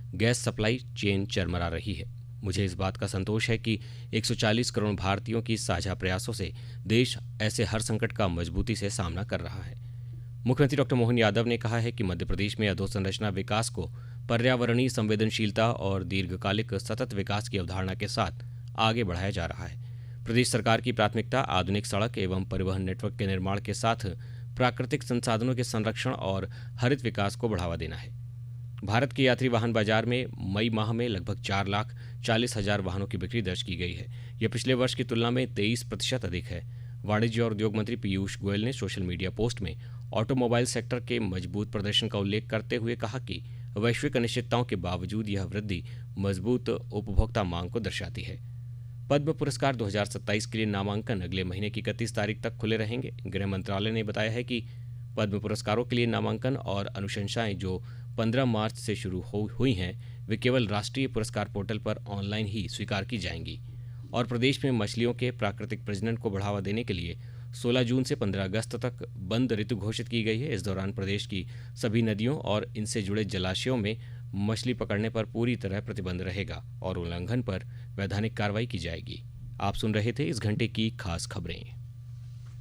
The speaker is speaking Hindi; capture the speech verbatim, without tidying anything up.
गैस सप्लाई चेन चरमरा रही है। मुझे इस बात का संतोष है कि एक सौ चालीस करोड़ भारतीयों की साझा प्रयासों से देश ऐसे हर संकट का मजबूती से सामना कर रहा है। मुख्यमंत्री डॉक्टर मोहन यादव ने कहा है कि मध्य प्रदेश में अधोसंरचना विकास को पर्यावरणीय संवेदनशीलता और दीर्घकालिक सतत विकास की अवधारणा के साथ आगे बढ़ाया जा रहा है। प्रदेश सरकार की प्राथमिकता आधुनिक सड़क एवं परिवहन नेटवर्क के निर्माण के साथ प्राकृतिक संसाधनों के संरक्षण और हरित विकास को बढ़ावा देना है। भारत के यात्री वाहन बाजार में मई माह में लगभग चार लाख चालीस हजार वाहनों की बिक्री दर्ज की गई है। यह पिछले वर्ष की तुलना में तेईस प्रतिशत अधिक है। वाणिज्य और उद्योग मंत्री पीयूष गोयल ने सोशल मीडिया पोस्ट में ऑटोमोबाइल सेक्टर के मजबूत प्रदर्शन का उल्लेख करते हुए कहा कि वैश्विक अनिश्चितताओं के बावजूद यह वृद्धि मजबूत उपभोक्ता मांग को दर्शाती है। पद्म पुरस्कार दो हज़ार सत्ताईस के लिए नामांकन अगले महीने की इकतीस तारीख तक खुले रहेंगे। गृह मंत्रालय ने बताया है कि पद्म पुरस्कारों के लिए नामांकन और अनुशंसाएं जो पंद्रह मार्च से शुरू हो हुई हैं, वे केवल राष्ट्रीय पुरस्कार पोर्टल पर ऑनलाइन ही स्वीकार की जाएंगी। और प्रदेश में मछलियों के प्राकृतिक प्रजनन को बढ़ावा देने के लिए सोलह जून से पंद्रह अगस्त तक बंद ऋतु घोषित की गई है। इस दौरान प्रदेश की सभी नदियों और इनसे जुड़े जलाशयों में मछली पकड़ने पर पूरी तरह प्रतिबंध रहेगा और उल्लंघन पर वैधानिक कार्रवाई की जाएगी। आप सुन रहे थे इस घंटे की खास खबरें।